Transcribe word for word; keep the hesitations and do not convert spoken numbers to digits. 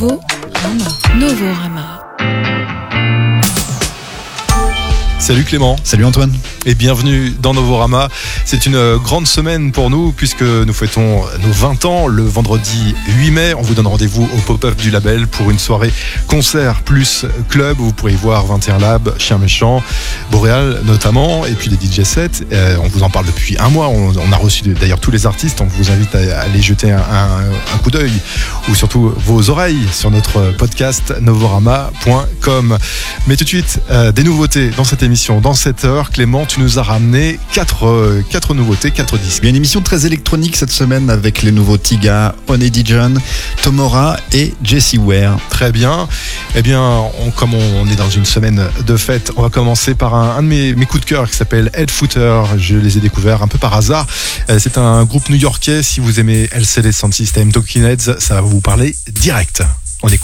Novorama. Novorama. Salut Clément. Salut Antoine. Et bienvenue dans Novorama. C'est une grande semaine pour nous puisque nous fêtons nos vingt ans le vendredi huit mai. On vous donne rendez-vous au pop-up du label pour une soirée concert plus club où vous pourrez voir vingt et un Lab, Chien Méchant, Boréal notamment et puis des D J sets. Euh, on vous en parle depuis un mois. On, on a reçu d'ailleurs tous les artistes. On vous invite à aller jeter un, un, un coup d'œil ou surtout vos oreilles sur notre podcast novorama point com. Mais tout de suite, euh, des nouveautés dans cette émission. Dans cette heure, Clément, tu nous as ramené quatre, euh, quatre nouveautés, quatre disques. Il y a une émission très électronique cette semaine avec les nouveaux Tiga, Onedy John, Tomora et Jessie Ware. Très bien. Eh bien, on, comme on est dans une semaine de fête, on va commencer par un, un de mes, mes coups de cœur qui s'appelle Headfooter. Je les ai découverts un peu par hasard. Euh, c'est un groupe new-yorkais. Si vous aimez L C D Sound System, Talking Heads, ça va vous parler direct.